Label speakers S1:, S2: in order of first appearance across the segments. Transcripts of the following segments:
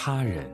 S1: 他人。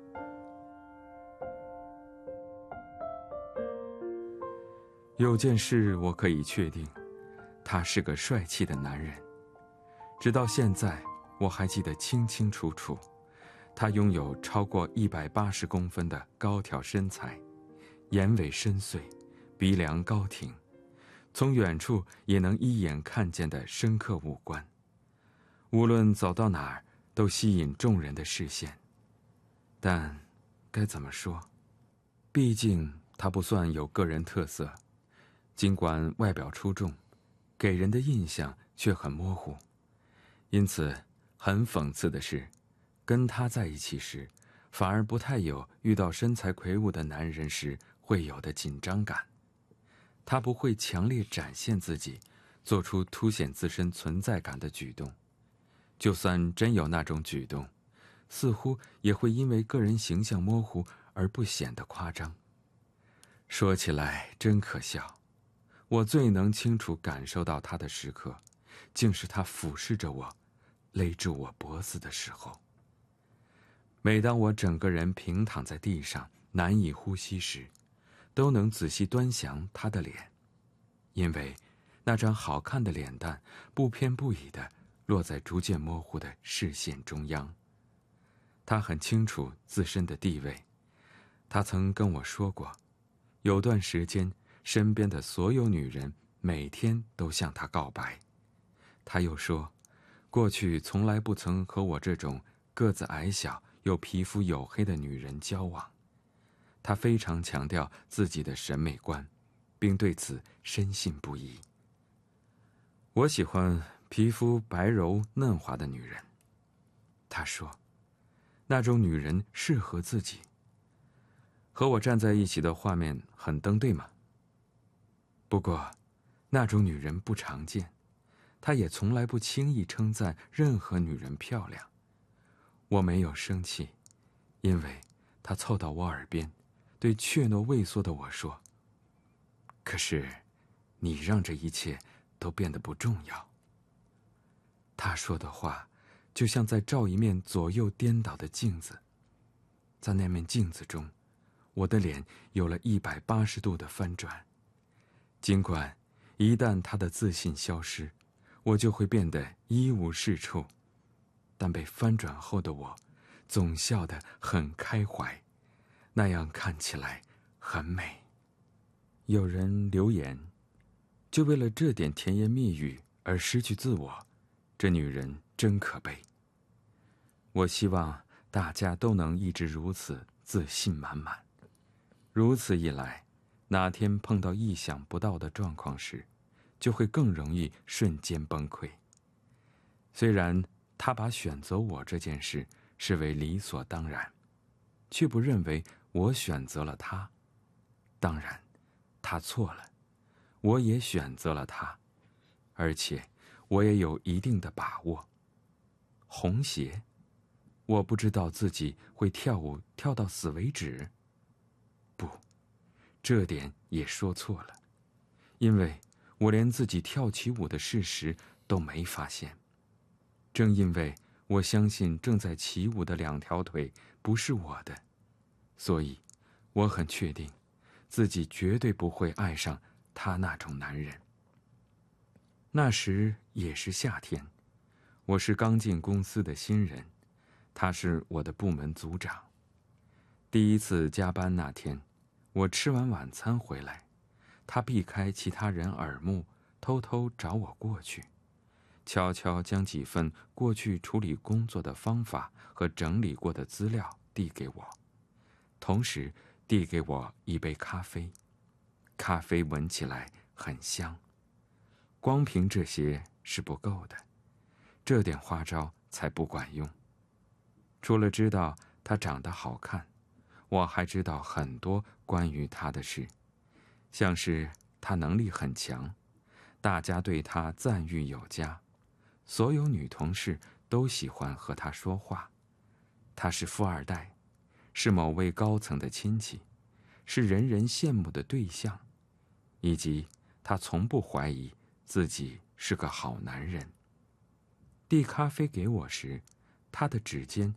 S1: 有件事我可以确定，他是个帅气的男人。直到现在，我还记得清清楚楚。他拥有超过180公分的高挑身材，眼尾深邃，鼻梁高挺，从远处也能一眼看见的深刻五官。无论走到哪儿，都吸引众人的视线。但该怎么说？毕竟他不算有个人特色，尽管外表出众，给人的印象却很模糊。因此，很讽刺的是，跟他在一起时，反而不太有遇到身材魁梧的男人时会有的紧张感。他不会强烈展现自己，做出凸显自身存在感的举动。就算真有那种举动，似乎也会因为个人形象模糊而不显得夸张。说起来真可笑，我最能清楚感受到他的时刻，竟是他俯视着我，勒住我脖子的时候。每当我整个人平躺在地上难以呼吸时，都能仔细端详他的脸，因为那张好看的脸蛋不偏不倚地落在逐渐模糊的视线中央。他很清楚自身的地位，他曾跟我说过，有段时间身边的所有女人每天都向他告白。他又说，过去从来不曾和我这种个子矮小又皮肤黝黑的女人交往。他非常强调自己的审美观，并对此深信不疑。我喜欢皮肤白柔嫩滑的女人，他说，那种女人适合自己。和我站在一起的画面很登对吗？不过，那种女人不常见，他也从来不轻易称赞任何女人漂亮。我没有生气，因为他凑到我耳边，对怯懦畏缩的我说，可是你让这一切都变得不重要。他说的话就像在照一面左右颠倒的镜子，在那面镜子中，我的脸有了180度的翻转。尽管一旦他的自信消失，我就会变得一无是处，但被翻转后的我总笑得很开怀，那样看起来很美。有人留言，就为了这点甜言蜜语而失去自我，这女人真可悲。我希望大家都能一直如此自信满满。如此一来，哪天碰到意想不到的状况时，就会更容易瞬间崩溃。虽然他把选择我这件事视为理所当然，却不认为我选择了他。当然，他错了，我也选择了他，而且我也有一定的把握。红鞋，我不知道自己会跳舞跳到死为止。不，这点也说错了，因为我连自己跳起舞的事实都没发现。正因为我相信正在起舞的2条腿不是我的，所以我很确定自己绝对不会爱上他那种男人。那时也是夏天，我是刚进公司的新人，他是我的部门组长。第一次加班那天，我吃完晚餐回来，他避开其他人耳目，偷偷找我过去，悄悄将几份过去处理工作的方法和整理过的资料递给我，同时递给我一杯咖啡。咖啡闻起来很香。光凭这些是不够的，这点花招才不管用。除了知道他长得好看，我还知道很多关于他的事，像是他能力很强，大家对他赞誉有加，所有女同事都喜欢和他说话。他是富二代，是某位高层的亲戚，是人人羡慕的对象，以及他从不怀疑自己是个好男人。递咖啡给我时，他的指尖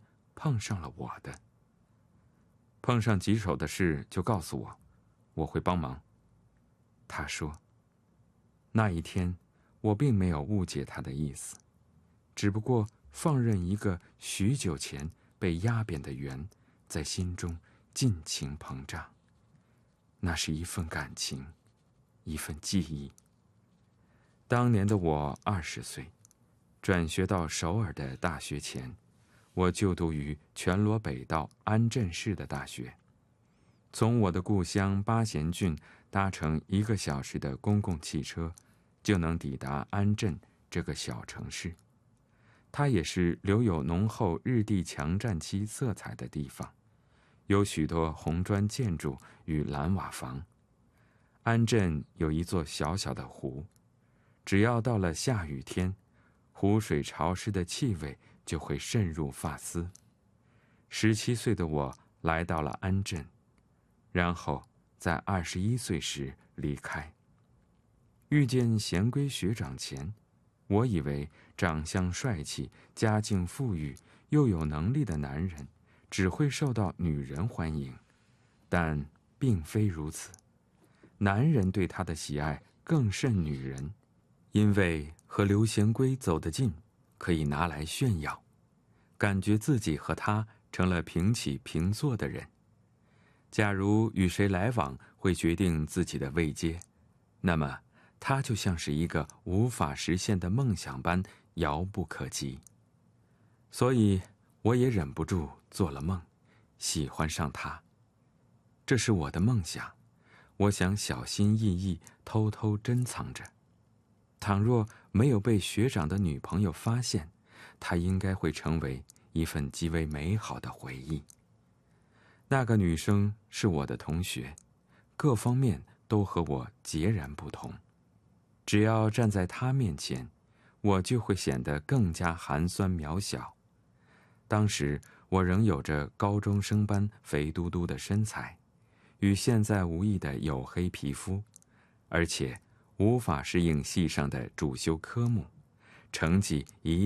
S1: 碰上了我的。碰上棘手的事就告诉我，我会帮忙。他说，那一天我并没有误解他的意思，只不过放任一个许久前被压扁的圆在心中尽情膨胀。那是一份感情，一份记忆。当年的我20岁，转学到首尔的大学前，我就读于全罗北道安镇市的大学。从我的故乡八贤郡搭乘1个小时的公共汽车，就能抵达安镇这个小城市。它也是留有浓厚日帝强占期色彩的地方，有许多红砖建筑与蓝瓦房。安镇有一座小小的湖，只要到了下雨天，湖水潮湿的气味就会渗入发丝。17岁的我来到了安镇，然后在21岁时离开。遇见贤圭学长前，我以为长相帅气、家境富裕又有能力的男人只会受到女人欢迎，但并非如此。男人对他的喜爱更甚女人，因为和刘贤圭走得近，可以拿来炫耀，感觉自己和他成了平起平坐的人。假如与谁来往会决定自己的位阶，那么他就像是一个无法实现的梦想般遥不可及。所以我也忍不住做了梦，喜欢上他。这是我的梦想，我想小心翼翼偷偷珍藏着。倘若没有被学长的女朋友发现，它应该会成为一份极为美好的回忆。那个女生是我的同学，各方面都和我截然不同。只要站在她面前，我就会显得更加寒酸渺小。当时我仍有着高中生般肥嘟嘟的身材，与现在无异的黝黑皮肤，而且无法适应系上的主修科目，成绩一